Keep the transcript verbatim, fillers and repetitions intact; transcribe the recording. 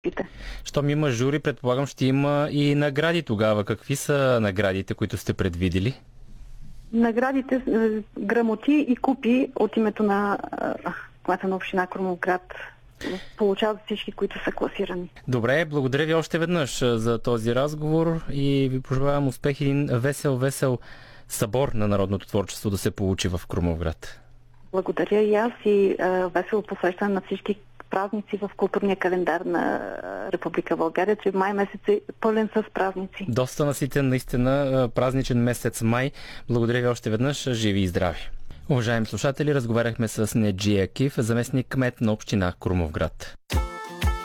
Щом има жури, предполагам, ще има и награди тогава. Какви са наградите, които сте предвидели? Наградите, грамоти и купи от името на кмета на община Крумовград получават всички, които са класирани. Добре, благодаря ви още веднъж за този разговор и ви пожелавам успех и един весел, весел събор на народното творчество да се получи в Крумовград. Благодаря и аз и а, весело посрещане на всички празници в културния календар на Република България, че май месец е пълен с празници. Доста наситен, наистина празничен месец май. Благодаря ви още веднъж. Живи и здрави! Уважаеми слушатели, разговаряхме с Неджия Киф, заместник кмет на община Крумовград.